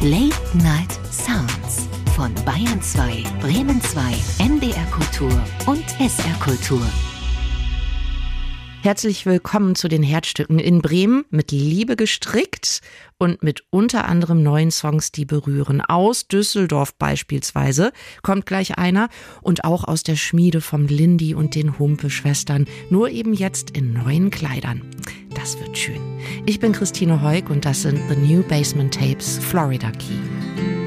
Late Night Sounds von Bayern 2, Bremen 2, NDR Kultur und SR Kultur. Herzlich willkommen zu den Herzstücken in Bremen, mit Liebe gestrickt und mit unter anderem neuen Songs, die berühren. Aus Düsseldorf beispielsweise kommt gleich einer und auch aus der Schmiede vom Lindy und den Humpe-Schwestern, nur eben jetzt in neuen Kleidern. Das wird schön. Ich bin Christine Heuk und das sind The New Basement Tapes, Florida Key.